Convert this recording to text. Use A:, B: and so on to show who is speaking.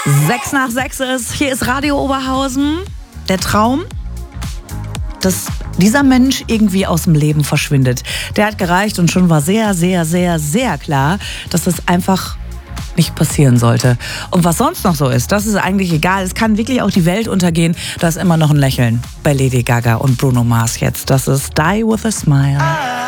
A: 6:06 ist, hier ist Radio Oberhausen. Der Traum, dass dieser Mensch irgendwie aus dem Leben verschwindet. Der hat gereicht und schon war sehr, sehr, sehr, sehr klar, dass das einfach nicht passieren sollte. Und was sonst noch so ist, das ist eigentlich egal. Es kann wirklich auch die Welt untergehen. Da ist immer noch ein Lächeln bei Lady Gaga und Bruno Mars jetzt. Das ist Die With A Smile.